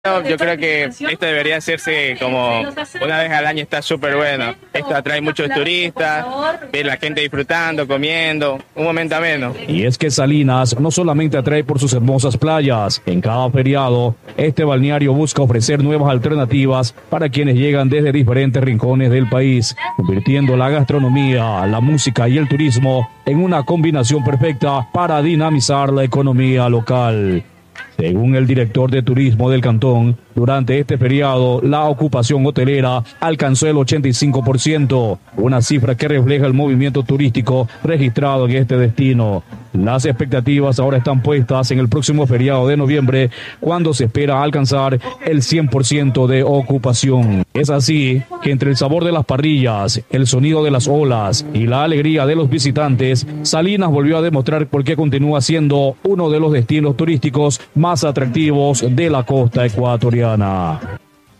Yo creo que esto debería hacerse como una vez al año, está súper bueno. Esto atrae muchos turistas, ver la gente disfrutando, comiendo, un momento ameno. Y es que Salinas no solamente atrae por sus hermosas playas. En cada feriado, este balneario busca ofrecer nuevas alternativas para quienes llegan desde diferentes rincones del país, convirtiendo la gastronomía, la música y el turismo en una combinación perfecta para dinamizar la economía local. Según el director de turismo del cantón, durante este feriado la ocupación hotelera alcanzó el 85%, una cifra que refleja el movimiento turístico registrado en este destino. Las expectativas ahora están puestas en el próximo feriado de noviembre, cuando se espera alcanzar el 100% de ocupación. Es así que entre el sabor de las parrillas, el sonido de las olas y la alegría de los visitantes, Salinas volvió a demostrar por qué continúa siendo uno de los destinos turísticos más atractivos de la costa ecuatoriana.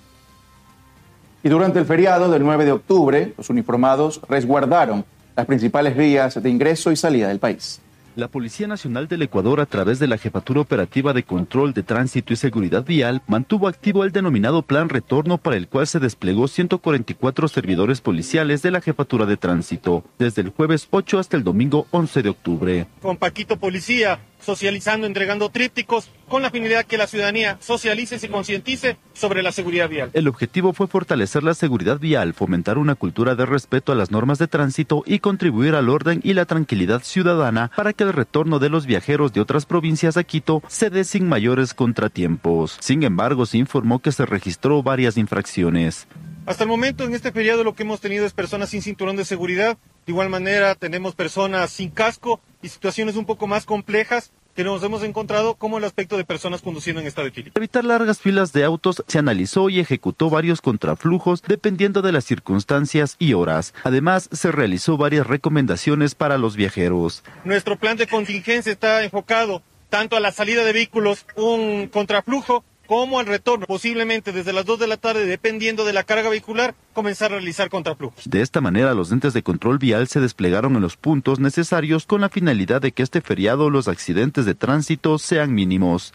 Y durante el feriado del 9 de octubre, los uniformados resguardaron las principales vías de ingreso y salida del país. La Policía Nacional del Ecuador, a través de la Jefatura Operativa de Control de Tránsito y Seguridad Vial, mantuvo activo el denominado Plan Retorno, para el cual se desplegó 144 servidores policiales de la Jefatura de Tránsito, desde el jueves 8 hasta el domingo 11 de octubre. Con Paquito Policía, socializando, entregando trípticos, con la finalidad que la ciudadanía socialice y se concientice sobre la seguridad vial. El objetivo fue fortalecer la seguridad vial, fomentar una cultura de respeto a las normas de tránsito y contribuir al orden y la tranquilidad ciudadana para que el retorno de los viajeros de otras provincias a Quito se dé sin mayores contratiempos. Sin embargo, se informó que se registró varias infracciones. Hasta el momento, en este feriado, lo que hemos tenido es personas sin cinturón de seguridad. De igual manera, tenemos personas sin casco y situaciones un poco más complejas que nos hemos encontrado, como el aspecto de personas conduciendo en estado etílico. Para evitar largas filas de autos, se analizó y ejecutó varios contraflujos dependiendo de las circunstancias y horas. Además, se realizó varias recomendaciones para los viajeros. Nuestro plan de contingencia está enfocado tanto a la salida de vehículos, un contraflujo, como al retorno, posiblemente desde las 2 de la tarde, dependiendo de la carga vehicular, comenzar a realizar contraflujos. De esta manera, los entes de control vial se desplegaron en los puntos necesarios con la finalidad de que este feriado los accidentes de tránsito sean mínimos.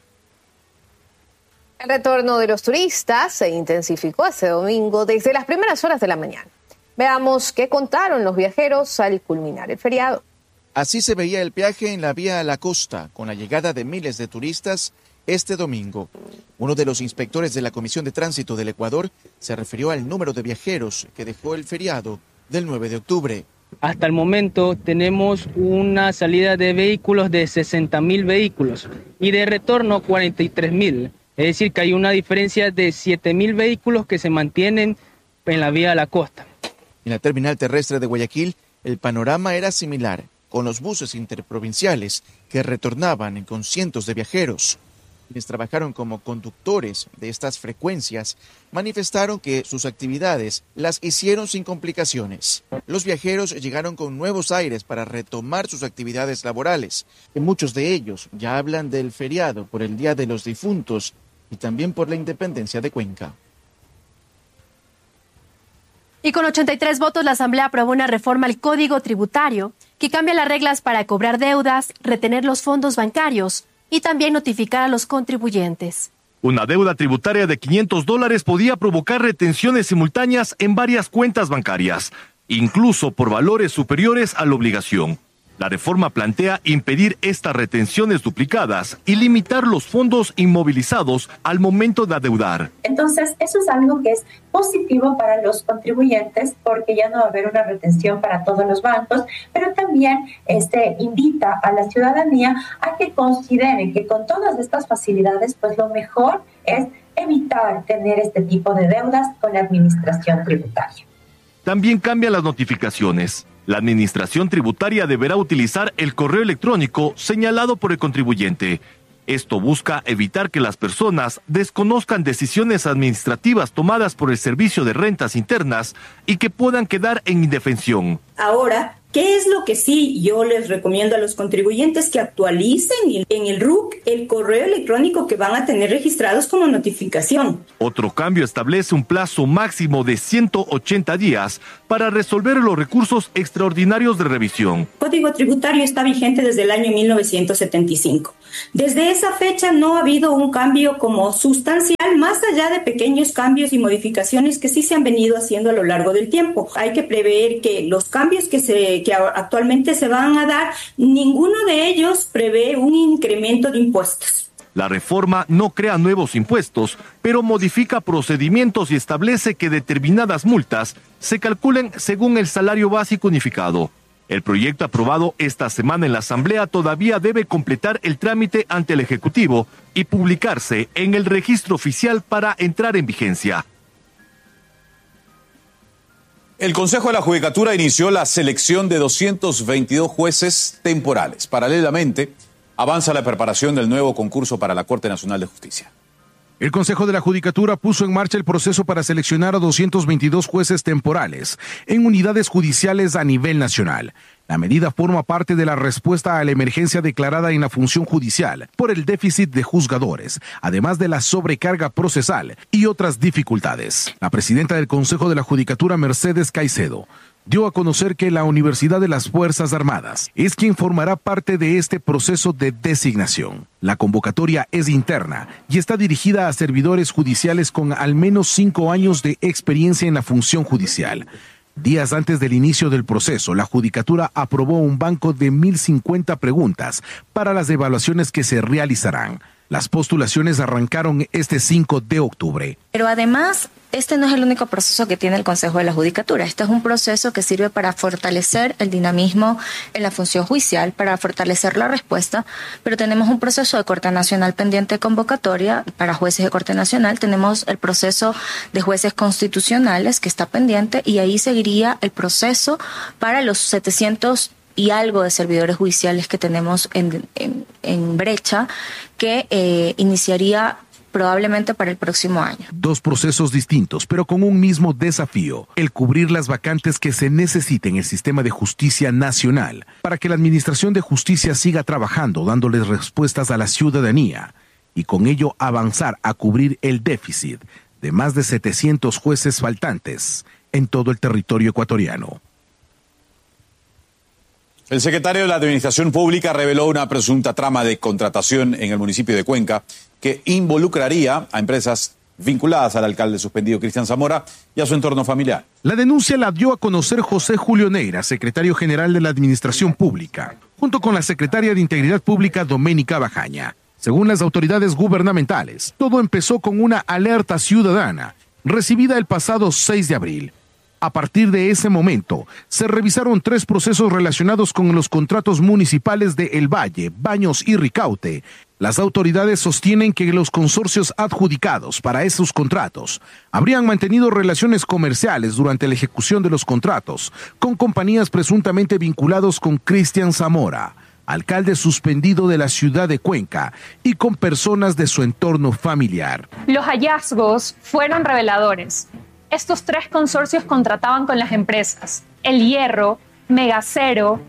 El retorno de los turistas se intensificó este domingo desde las primeras horas de la mañana. Veamos qué contaron los viajeros al culminar el feriado. Así se veía el peaje en la vía a la costa, con la llegada de miles de turistas este domingo. Uno de los inspectores de la Comisión de Tránsito del Ecuador se refirió al número de viajeros que dejó el feriado del 9 de octubre. Hasta el momento tenemos una salida de vehículos de 60.000 vehículos y de retorno 43.000. Es decir, que hay una diferencia de 7.000 vehículos que se mantienen en la vía a la costa. En la terminal terrestre de Guayaquil, el panorama era similar, con los buses interprovinciales que retornaban con cientos de viajeros. Quienes trabajaron como conductores de estas frecuencias manifestaron que sus actividades las hicieron sin complicaciones. Los viajeros llegaron con nuevos aires para retomar sus actividades laborales. Y muchos de ellos ya hablan del feriado por el Día de los Difuntos y también por la independencia de Cuenca. Y con 83 votos, la Asamblea aprobó una reforma al Código Tributario que cambia las reglas para cobrar deudas, retener los fondos bancarios y también notificar a los contribuyentes. Una deuda tributaria de $500 podía provocar retenciones simultáneas en varias cuentas bancarias, incluso por valores superiores a la obligación. La reforma plantea impedir estas retenciones duplicadas y limitar los fondos inmovilizados al momento de adeudar. Entonces, eso es algo que es positivo para los contribuyentes porque ya no va a haber una retención para todos los bancos, pero también invita a la ciudadanía a que considere que con todas estas facilidades, pues lo mejor es evitar tener este tipo de deudas con la administración tributaria. También cambian las notificaciones. La administración tributaria deberá utilizar el correo electrónico señalado por el contribuyente. Esto busca evitar que las personas desconozcan decisiones administrativas tomadas por el Servicio de Rentas Internas y que puedan quedar en indefensión. Ahora ¿Qué es lo que sí yo les recomiendo a los contribuyentes? Que actualicen en el RUC el correo electrónico que van a tener registrados como notificación. Otro cambio establece un plazo máximo de 180 días para resolver los recursos extraordinarios de revisión. El Código Tributario está vigente desde el año 1975. Desde esa fecha no ha habido un cambio como sustancial, más allá de pequeños cambios y modificaciones que sí se han venido haciendo a lo largo del tiempo. Hay que prever que los cambios que actualmente se van a dar, ninguno de ellos prevé un incremento de impuestos. La reforma no crea nuevos impuestos, pero modifica procedimientos y establece que determinadas multas se calculen según el salario básico unificado. El proyecto aprobado esta semana en la Asamblea todavía debe completar el trámite ante el Ejecutivo y publicarse en el registro oficial para entrar en vigencia. El Consejo de la Judicatura inició la selección de 222 jueces temporales. Paralelamente, avanza la preparación del nuevo concurso para la Corte Nacional de Justicia. El Consejo de la Judicatura puso en marcha el proceso para seleccionar a 222 jueces temporales en unidades judiciales a nivel nacional. La medida forma parte de la respuesta a la emergencia declarada en la función judicial por el déficit de juzgadores, además de la sobrecarga procesal y otras dificultades. La presidenta del Consejo de la Judicatura, Mercedes Caicedo, dio a conocer que la Universidad de las Fuerzas Armadas es quien formará parte de este proceso de designación. La convocatoria es interna y está dirigida a servidores judiciales con al menos 5 años de experiencia en la función judicial. Días antes del inicio del proceso, la Judicatura aprobó un banco de 1.050 preguntas para las evaluaciones que se realizarán. Las postulaciones arrancaron este 5 de octubre. Pero además, este no es el único proceso que tiene el Consejo de la Judicatura. Este es un proceso que sirve para fortalecer el dinamismo en la función judicial, para fortalecer la respuesta, pero tenemos un proceso de Corte Nacional pendiente de convocatoria para jueces de Corte Nacional, tenemos el proceso de jueces constitucionales que está pendiente y ahí seguiría el proceso para los 700 y algo de servidores judiciales que tenemos en brecha, que iniciaría probablemente para el próximo año. 2 procesos distintos, pero con un mismo desafío: el cubrir las vacantes que se necesiten en el sistema de justicia nacional, para que la Administración de Justicia siga trabajando, dándoles respuestas a la ciudadanía, y con ello avanzar a cubrir el déficit de más de 700 jueces faltantes en todo el territorio ecuatoriano. El secretario de la Administración Pública reveló una presunta trama de contratación en el municipio de Cuenca que involucraría a empresas vinculadas al alcalde suspendido Cristian Zamora y a su entorno familiar. La denuncia la dio a conocer José Julio Neira, secretario general de la Administración Pública, junto con la secretaria de Integridad Pública, Doménica Bajaña. Según las autoridades gubernamentales, todo empezó con una alerta ciudadana recibida el pasado 6 de abril. A partir de ese momento, se revisaron 3 procesos relacionados con los contratos municipales de El Valle, Baños y Ricaute. Las autoridades sostienen que los consorcios adjudicados para esos contratos habrían mantenido relaciones comerciales durante la ejecución de los contratos con compañías presuntamente vinculados con Cristian Zamora, alcalde suspendido de la ciudad de Cuenca, y con personas de su entorno familiar. Los hallazgos fueron reveladores. Estos 3 consorcios contrataban con las empresas El Hierro, Megacero,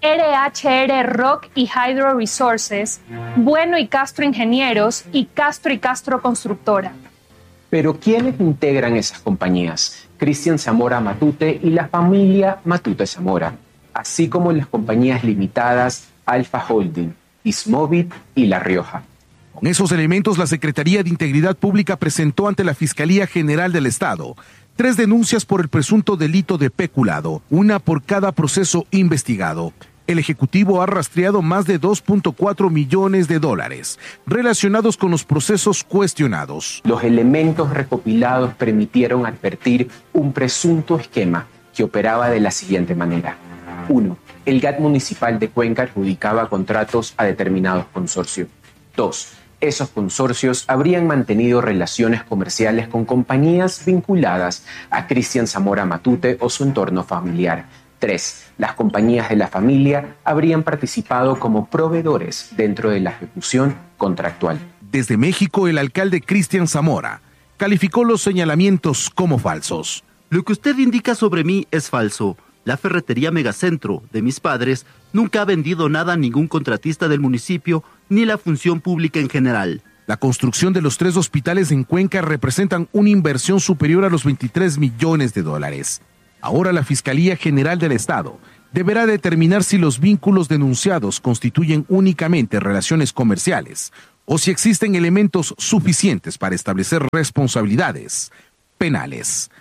RHR Rock y Hydro Resources, Bueno y Castro Ingenieros y Castro Constructora. Pero ¿quiénes integran esas compañías? Cristian Zamora Matute y la familia Matute Zamora, así como las compañías limitadas Alfa Holding, Ismovit y La Rioja. Con esos elementos, la Secretaría de Integridad Pública presentó ante la Fiscalía General del Estado 3 denuncias por el presunto delito de peculado, una por cada proceso investigado. El Ejecutivo ha rastreado más de $2.4 millones relacionados con los procesos cuestionados. Los elementos recopilados permitieron advertir un presunto esquema que operaba de la siguiente manera. 1. El GAT municipal de Cuenca adjudicaba contratos a determinados consorcios. 2. Esos consorcios habrían mantenido relaciones comerciales con compañías vinculadas a Cristian Zamora Matute o su entorno familiar. 3. Las compañías de la familia habrían participado como proveedores dentro de la ejecución contractual. Desde México, el alcalde Cristian Zamora calificó los señalamientos como falsos. Lo que usted indica sobre mí es falso. La ferretería Megacentro de mis padres nunca ha vendido nada a ningún contratista del municipio ni la función pública en general. La construcción de los 3 hospitales en Cuenca representan una inversión superior a los 23 millones de dólares. Ahora la Fiscalía General del Estado deberá determinar si los vínculos denunciados constituyen únicamente relaciones comerciales o si existen elementos suficientes para establecer responsabilidades penales.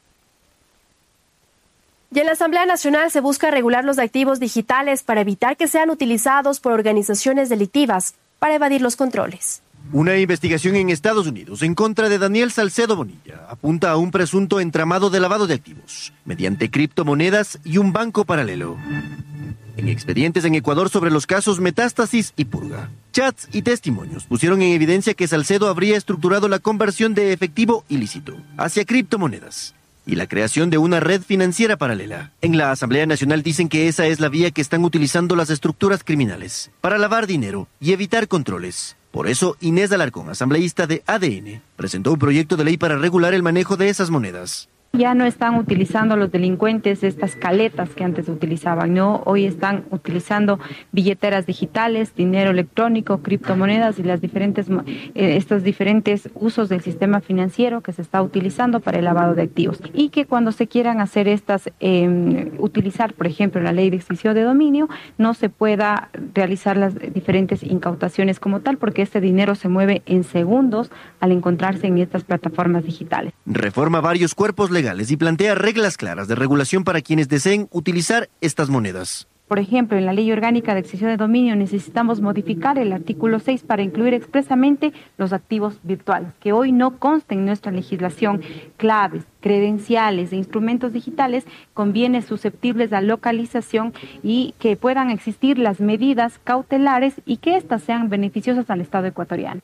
Y en la Asamblea Nacional se busca regular los activos digitales para evitar que sean utilizados por organizaciones delictivas para evadir los controles. Una investigación en Estados Unidos en contra de Daniel Salcedo Bonilla apunta a un presunto entramado de lavado de activos mediante criptomonedas y un banco paralelo. En expedientes en Ecuador sobre los casos Metástasis y Purga, chats y testimonios pusieron en evidencia que Salcedo habría estructurado la conversión de efectivo ilícito hacia criptomonedas y la creación de una red financiera paralela. En la Asamblea Nacional dicen que esa es la vía que están utilizando las estructuras criminales para lavar dinero y evitar controles. Por eso, Inés Alarcón, asambleísta de ADN, presentó un proyecto de ley para regular el manejo de esas monedas. Ya no están utilizando los delincuentes estas caletas que antes utilizaban, ¿no? Hoy están utilizando billeteras digitales, dinero electrónico, criptomonedas y estos diferentes usos del sistema financiero que se está utilizando para el lavado de activos. Y que cuando se quieran hacer utilizar, por ejemplo, la ley de extinción de dominio, no se pueda realizar las diferentes incautaciones como tal, porque este dinero se mueve en segundos al encontrarse en estas plataformas digitales. Reforma varios cuerpos legales y plantea reglas claras de regulación para quienes deseen utilizar estas monedas. Por ejemplo, en la Ley Orgánica de Extinción de Dominio necesitamos modificar el artículo 6 para incluir expresamente los activos virtuales, que hoy no consten en nuestra legislación. Claves, credenciales e instrumentos digitales con bienes susceptibles a localización y que puedan existir las medidas cautelares y que éstas sean beneficiosas al Estado ecuatoriano.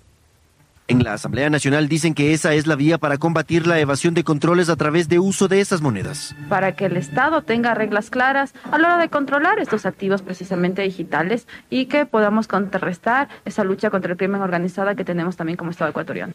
En la Asamblea Nacional dicen que esa es la vía para combatir la evasión de controles a través de uso de esas monedas. Para que el Estado tenga reglas claras a la hora de controlar estos activos precisamente digitales y que podamos contrarrestar esa lucha contra el crimen organizado que tenemos también como Estado ecuatoriano.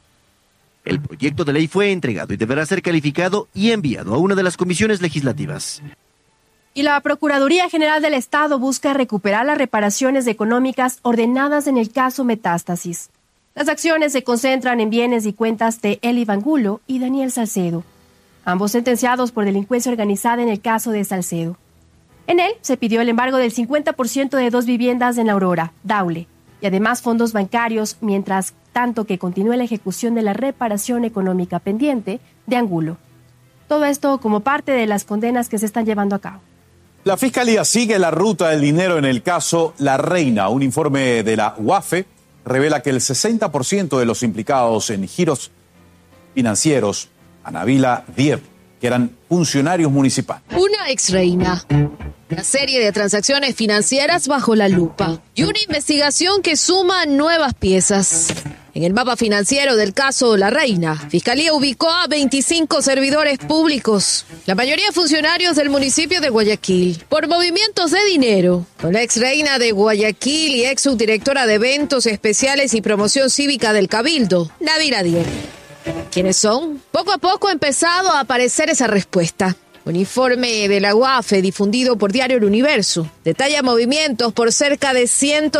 El proyecto de ley fue entregado y deberá ser calificado y enviado a una de las comisiones legislativas. Y la Procuraduría General del Estado busca recuperar las reparaciones económicas ordenadas en el caso Metástasis. Las acciones se concentran en bienes y cuentas de Eli Angulo y Daniel Salcedo, ambos sentenciados por delincuencia organizada en el caso de Salcedo. En él se pidió el embargo del 50% de 2 viviendas en La Aurora, Daule, y además fondos bancarios, mientras tanto que continúe la ejecución de la reparación económica pendiente de Angulo. Todo esto como parte de las condenas que se están llevando a cabo. La Fiscalía sigue la ruta del dinero en el caso La Reina. Un informe de la UAFE revela que el 60% de los implicados en giros financieros, Anabila Diep, que eran funcionarios municipales. Una exreina, una serie de transacciones financieras bajo la lupa y una investigación que suma nuevas piezas. En el mapa financiero del caso La Reina, Fiscalía ubicó a 25 servidores públicos, la mayoría funcionarios del municipio de Guayaquil, por movimientos de dinero, con la exreina de Guayaquil y ex subdirectora de Eventos Especiales y Promoción Cívica del Cabildo, Navira Diep. ¿Quiénes son? Poco a poco ha empezado a aparecer esa respuesta. Un informe de la UAFE difundido por Diario El Universo detalla movimientos por cerca de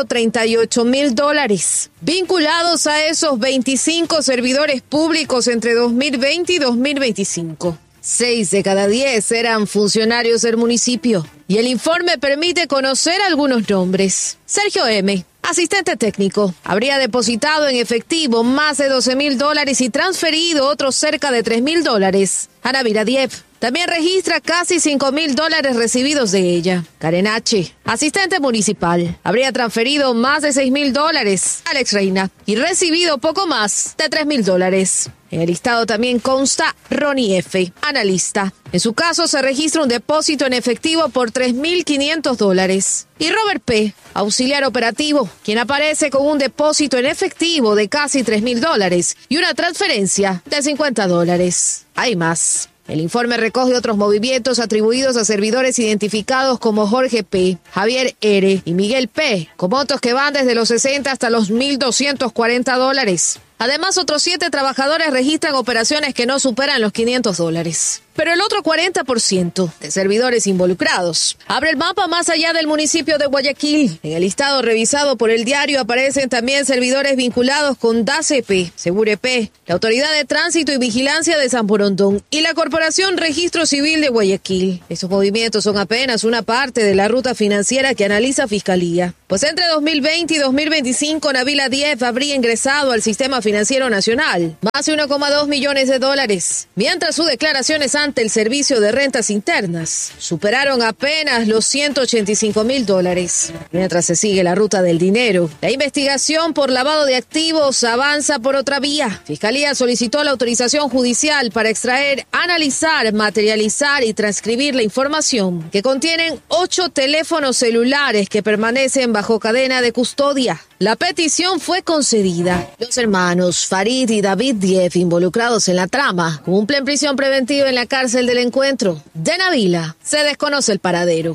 $138,000 vinculados a esos 25 servidores públicos entre 2020 y 2025. 6 de cada 10 eran funcionarios del municipio y el informe permite conocer algunos nombres. Sergio M., asistente técnico, habría depositado en efectivo más de $12,000 y transferido otros cerca de $3,000 a Navira Diep. También registra casi $5,000 recibidos de ella. Karen H., asistente municipal, habría transferido más de $6,000 a la exreina y recibido poco más de $3,000. En el listado también consta Ronnie F., analista. En su caso se registra un depósito en efectivo por $3,500. Y Robert P., auxiliar operativo, quien aparece con un depósito en efectivo de casi $3,000 y una transferencia de $50. Hay más. El informe recoge otros movimientos atribuidos a servidores identificados como Jorge P., Javier R. y Miguel P., con montos que van desde los 60 hasta los $1,240. Además, otros 7 trabajadores registran operaciones que no superan los $500. pero el otro 40% de servidores involucrados. Abre el mapa más allá del municipio de Guayaquil. En el listado revisado por el diario aparecen también servidores vinculados con DACP, Segurep, la Autoridad de Tránsito y Vigilancia de San Borondón y la Corporación Registro Civil de Guayaquil. Estos movimientos son apenas una parte de la ruta financiera que analiza Fiscalía. Pues entre 2020 y 2025, Nabila Dief habría ingresado al sistema financiero nacional más de 1,2 millones de dólares, mientras sus declaraciones ante el Servicio de Rentas Internas superaron apenas los 185,000 dólares. Mientras se sigue la ruta del dinero, la investigación por lavado de activos avanza por otra vía. Fiscalía solicitó la autorización judicial para extraer, analizar, materializar y transcribir la información que contienen 8 teléfonos celulares que permanecen bajo cadena de custodia. La petición fue concedida. Los hermanos Farid y David Dief, involucrados en la trama, cumplen prisión preventiva en la cárcel del Encuentro. De Nabila se desconoce el paradero.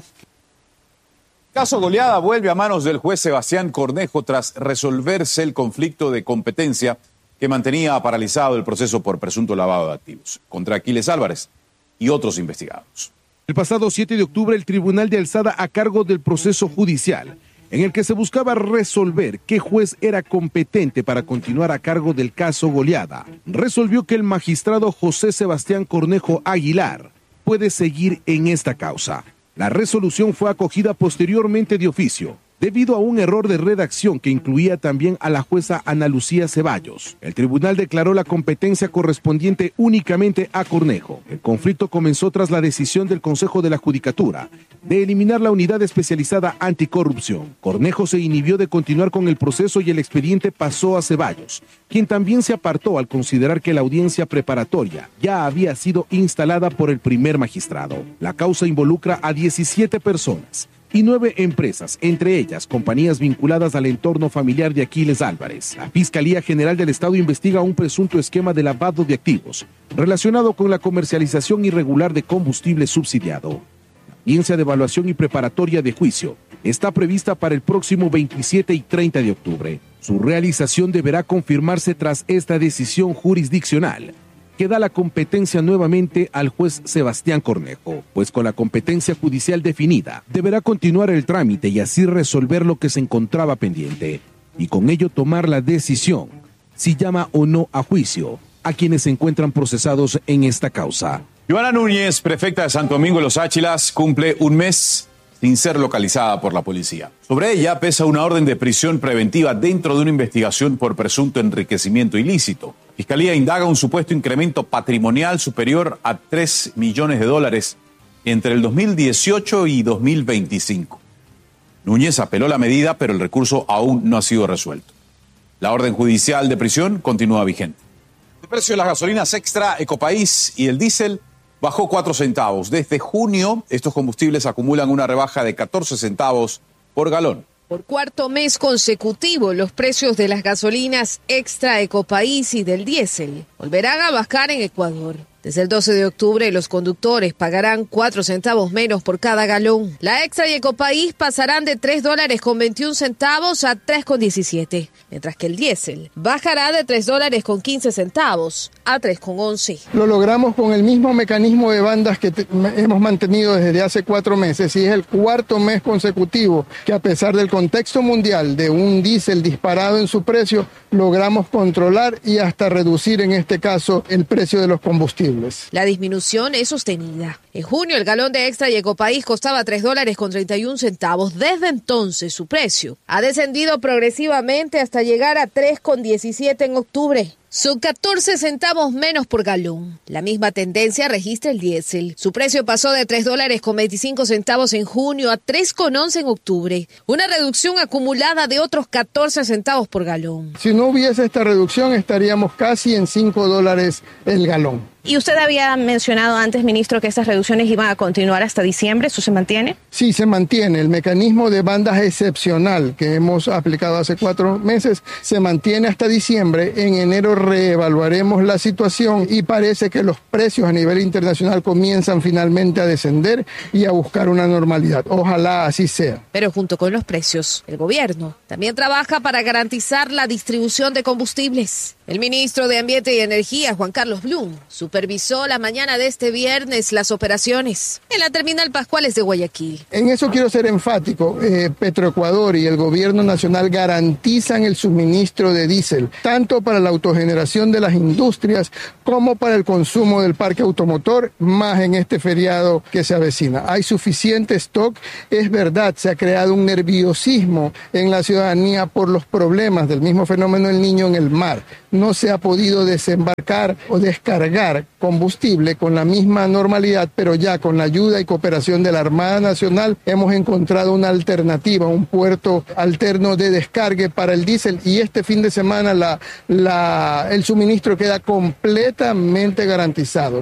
Caso Goleada vuelve a manos del juez Sebastián Cornejo tras resolverse el conflicto de competencia que mantenía paralizado el proceso por presunto lavado de activos contra Aquiles Álvarez y otros investigados. El pasado 7 de octubre, el Tribunal de Alzada, a cargo del proceso judicial en el que se buscaba resolver qué juez era competente para continuar a cargo del caso Goleada, resolvió que el magistrado José Sebastián Cornejo Aguilar puede seguir en esta causa. La resolución fue acogida posteriormente de oficio, debido a un error de redacción que incluía también a la jueza Ana Lucía Ceballos. El tribunal declaró la competencia correspondiente únicamente a Cornejo. El conflicto comenzó tras la decisión del Consejo de la Judicatura de eliminar la unidad especializada anticorrupción. Cornejo se inhibió de continuar con el proceso y el expediente pasó a Ceballos, quien también se apartó al considerar que la audiencia preparatoria ya había sido instalada por el primer magistrado. La causa involucra a 17 personas y 9 empresas, entre ellas compañías vinculadas al entorno familiar de Aquiles Álvarez. La Fiscalía General del Estado investiga un presunto esquema de lavado de activos relacionado con la comercialización irregular de combustible subsidiado. La audiencia de evaluación y preparatoria de juicio está prevista para el próximo 27 y 30 de octubre. Su realización deberá confirmarse tras esta decisión jurisdiccional que da la competencia nuevamente al juez Sebastián Cornejo, pues con la competencia judicial definida, deberá continuar el trámite y así resolver lo que se encontraba pendiente, y con ello tomar la decisión si llama o no a juicio a quienes se encuentran procesados en esta causa. Joana Núñez, prefecta de Santo Domingo de los Áchilas, cumple un mes sin ser localizada por la policía. Sobre ella pesa una orden de prisión preventiva dentro de una investigación por presunto enriquecimiento ilícito. Fiscalía indaga un supuesto incremento patrimonial superior a 3 millones de dólares entre el 2018 y 2025. Núñez apeló la medida, pero el recurso aún no ha sido resuelto. La orden judicial de prisión continúa vigente. El precio de las gasolinas extra, Ecopaís y el diésel bajó 4 centavos. Desde junio, estos combustibles acumulan una rebaja de 14 centavos por galón. Por cuarto mes consecutivo, los precios de las gasolinas extra, Ecopaís y del diésel volverán a bajar en Ecuador. Desde el 12 de octubre, los conductores pagarán 4 centavos menos por cada galón. La extra y Ecopaís pasarán de $3.21 a $3.17, mientras que el diésel bajará de $3.15 a $3.11. Lo logramos con el mismo mecanismo de bandas que hemos mantenido desde hace 4 meses, y es el cuarto mes consecutivo que, a pesar del contexto mundial de un diésel disparado en su precio, logramos controlar y hasta reducir en este caso el precio de los combustibles. La disminución es sostenida. En junio el galón de extra y Ecopaís costaba $3.31. Desde entonces su precio ha descendido progresivamente hasta llegar a $3.17 en octubre. Son 14 centavos menos por galón. La misma tendencia registra el diésel. Su precio pasó de $3.25 en junio a $3.11 en octubre. Una reducción acumulada de otros 14 centavos por galón. Si no hubiese esta reducción, estaríamos casi en $5 el galón. Y usted había mencionado antes, ministro, que estas reducciones iban a continuar hasta diciembre. ¿Eso se mantiene? Sí, se mantiene. El mecanismo de bandas excepcional que hemos aplicado hace 4 meses se mantiene hasta diciembre. En enero reevaluaremos la situación y parece que los precios a nivel internacional comienzan finalmente a descender y a buscar una normalidad. Ojalá así sea. Pero junto con los precios, el gobierno también trabaja para garantizar la distribución de combustibles. El ministro de Ambiente y Energía, Juan Carlos Blum, supervisó la mañana de este viernes las operaciones en la terminal Pascuales de Guayaquil. En eso quiero ser enfático. Petroecuador y el gobierno nacional garantizan el suministro de diésel, tanto para la autogeneración de las industrias como para el consumo del parque automotor, más en este feriado que se avecina. Hay suficiente stock. Es verdad, se ha creado un nerviosismo en la ciudadanía por los problemas del mismo fenómeno del Niño en el mar. No se ha podido desembarcar o descargar combustible con la misma normalidad, pero ya con la ayuda y cooperación de la Armada Nacional hemos encontrado una alternativa, un puerto alterno de descargue para el diésel, y este fin de semana el suministro queda completamente garantizado.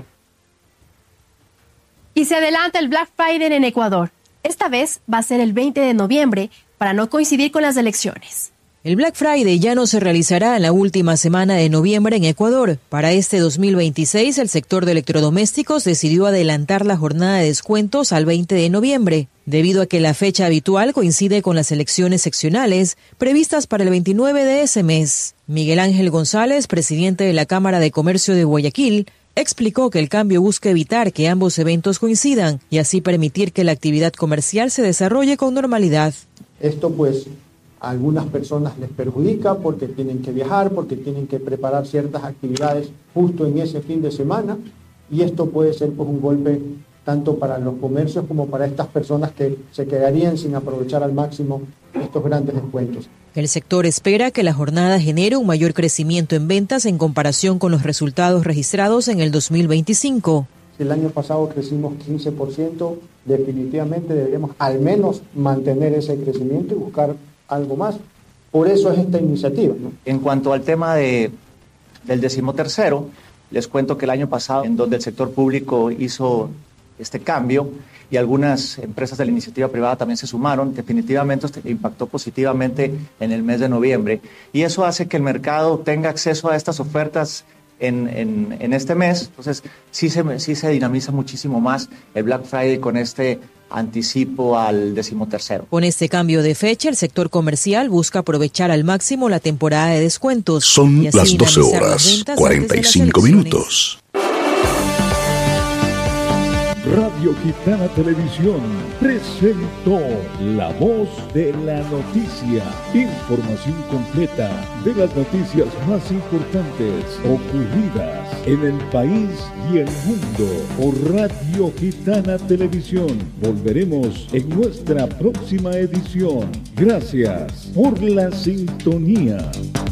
Y se adelanta el Black Friday en Ecuador. Esta vez va a ser el 20 de noviembre para no coincidir con las elecciones. El Black Friday ya no se realizará en la última semana de noviembre en Ecuador. Para este 2026, el sector de electrodomésticos decidió adelantar la jornada de descuentos al 20 de noviembre, debido a que la fecha habitual coincide con las elecciones seccionales previstas para el 29 de ese mes. Miguel Ángel González, presidente de la Cámara de Comercio de Guayaquil, explicó que el cambio busca evitar que ambos eventos coincidan y así permitir que la actividad comercial se desarrolle con normalidad. Esto pues a algunas personas les perjudica porque tienen que viajar, porque tienen que preparar ciertas actividades justo en ese fin de semana, y esto puede ser pues un golpe tanto para los comercios como para estas personas que se quedarían sin aprovechar al máximo estos grandes descuentos. El sector espera que la jornada genere un mayor crecimiento en ventas en comparación con los resultados registrados en el 2025. Si el año pasado crecimos 15%, definitivamente deberíamos al menos mantener ese crecimiento y buscar algo más. Por eso es esta iniciativa, ¿no? En cuanto al tema del 13º, les cuento que el año pasado, en donde el sector público hizo este cambio y algunas empresas de la iniciativa privada también se sumaron, definitivamente esto impactó positivamente en el mes de noviembre, y eso hace que el mercado tenga acceso a estas ofertas en este mes. Entonces sí se dinamiza muchísimo más el Black Friday con este anticipo al 13º. Con este cambio de fecha, el sector comercial busca aprovechar al máximo la temporada de descuentos. Son las 12 horas, 45 minutos. Radio Gitana Televisión presentó La Voz de la Noticia. Información completa de las noticias más importantes ocurridas en el país y el mundo por Radio Gitana Televisión. Volveremos en nuestra próxima edición. Gracias por la sintonía.